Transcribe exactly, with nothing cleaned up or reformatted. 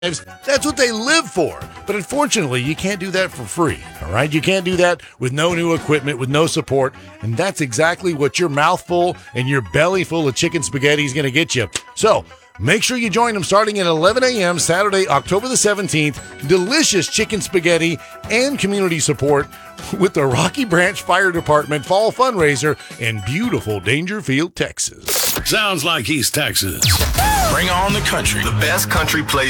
That's what they live for. But unfortunately, you can't do that for free, all right? You can't do that with no new equipment, with no support, and that's exactly what your mouthful and your belly full of chicken spaghetti is going to get you. So make sure you join them starting at eleven a.m. Saturday, October the seventeenth. Delicious chicken spaghetti and community support with the Rocky Branch Fire Department Fall Fundraiser in beautiful Dangerfield, Texas. Sounds like East Texas. Bring on the country. The best country plays